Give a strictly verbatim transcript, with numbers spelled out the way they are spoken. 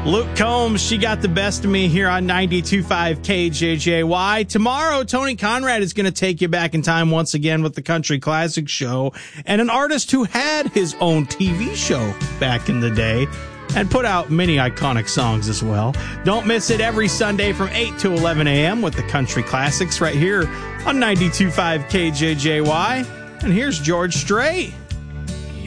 Luke Combs, She Got the Best of Me here on ninety-two point five K J J Y. Tomorrow, Tony Conrad is going to take you back in time once again with the Country Classic Show, and an artist who had his own T V show back in the day and put out many iconic songs as well. Don't miss it every Sunday from eight to eleven a.m. with the Country Classics right here on ninety-two point five K J J Y. And here's George Strait.